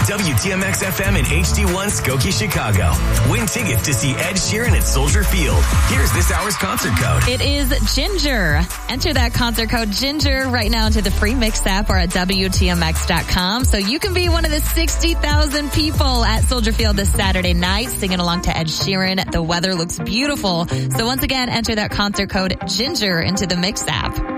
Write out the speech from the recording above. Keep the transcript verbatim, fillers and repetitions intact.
W T M X F M and H D one Skokie, Chicago. Win tickets to see Ed Sheeran at Soldier Field. Here's this hour's concert code. It is Ginger. Enter that concert code Ginger right now into the free Mix app or at W T M X dot com so you can be one of the sixty thousand people at Soldier Field this Saturday night singing along to Ed Sheeran. The weather looks beautiful. So once again, enter that concert code Ginger into the Mix app.